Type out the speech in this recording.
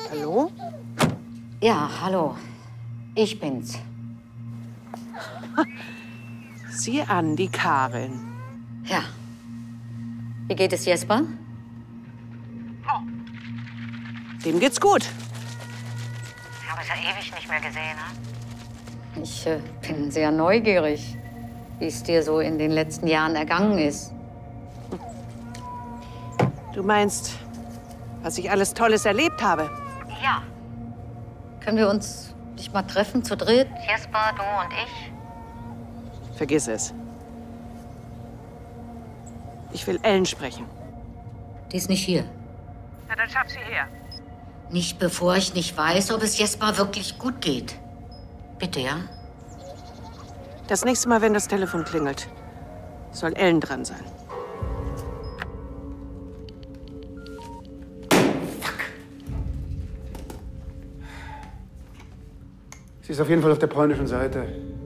Hallo? Ja, hallo. Ich bin's. Sieh an, die Karin. Ja. Wie geht es Jesper? Dem geht's gut. Ich habe es ja ewig nicht mehr gesehen, ne? Ich bin sehr neugierig, wie es dir so in den letzten Jahren ergangen ist. Du meinst, was ich alles Tolles erlebt habe? Ja. Können wir uns nicht mal treffen, zu dritt? Jesper, du und ich? Vergiss es. Ich will Ellen sprechen. Die ist nicht hier. Na, dann schaff sie her. Nicht bevor ich nicht weiß, ob es Jesper wirklich gut geht. Bitte, ja? Das nächste Mal, wenn das Telefon klingelt, soll Ellen dran sein. Sie ist auf jeden Fall auf der polnischen Seite.